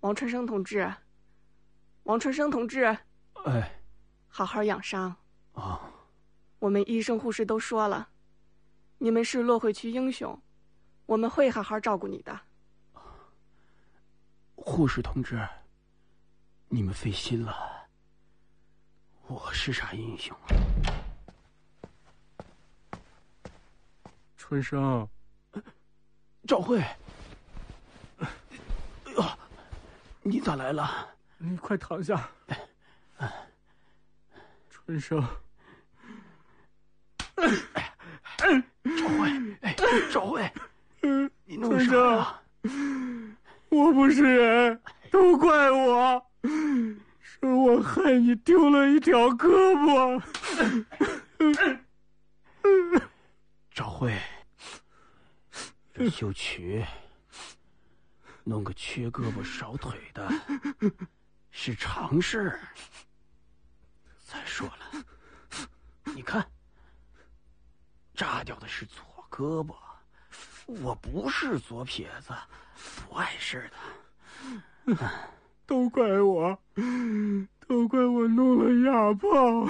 王春生同志，王春生同志， 哎， 好好养伤啊！ 我们医生护士都说了，你们是落惠区英雄，我们会好好照顾你的。 护士同志，你们费心了。我是啥英雄啊？ 春生， 赵慧，哎呦，你咋来了？ 你快躺下。春生， 赵慧，哎，赵慧，你弄啥呀？ 我不是人，都怪我，是我害你丢了一条胳膊。 赵慧，这秀曲弄个缺胳膊少腿的是常事。再说了，你看，炸掉的是左胳膊，我不是左撇子，不碍事的。 都怪我，都怪我弄了哑炮。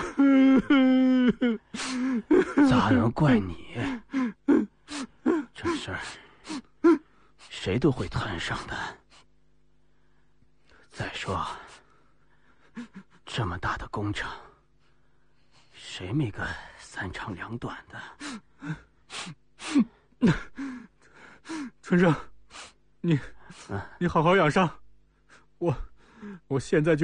咋能怪你？这事儿谁都会摊上的。再说，这么大的工程，谁没个3长2短的？ 春生，你好好养伤，我现在就